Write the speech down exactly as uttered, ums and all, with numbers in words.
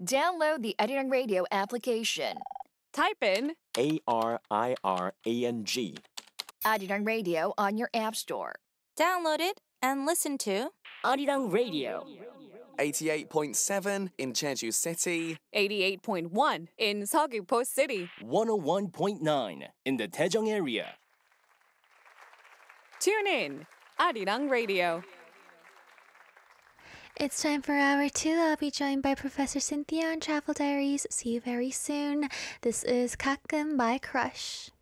Download the Arirang Radio application. Type in A R I R A N G. Arirang Radio on your app store. Download it and listen to Arirang Radio. eighty-eight point seven in Jeju City. eighty-eight point one in Seogwipo City. one oh one point nine in the Daejeong area. Tune in, Arirang Radio. It's time for hour two. I'll be joined by Professor Cynthia on Travel Diaries. See you very soon. This is 가끔 by Crush.